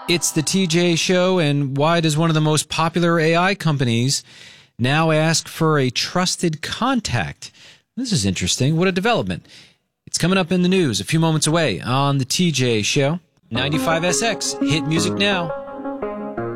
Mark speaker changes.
Speaker 1: It's the TJ Show, and why does one of the most popular AI companies now ask for a trusted contact? This is interesting. What a development. It's coming up in the news a few moments away on the TJ Show. 95SX, hit music now.